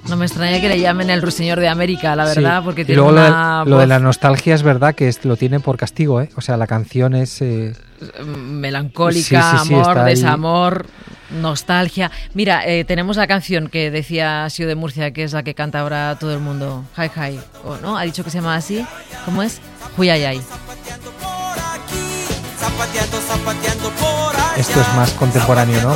No me extraña que le llamen el Ruiseñor de América, la verdad, Sí. porque Y tiene luego una lo voz de la nostalgia es verdad que lo tiene por castigo, ¿eh? O sea, la canción es... melancólica, sí, amor, está ahí. desamor, nostalgia. Mira, tenemos la canción que decía Sio de Murcia, que es la que canta ahora todo el mundo. Hi, hi. ¿No? Ha dicho que se llama así. ¿Cómo es? Huyayay. Esto es más contemporáneo, ¿no?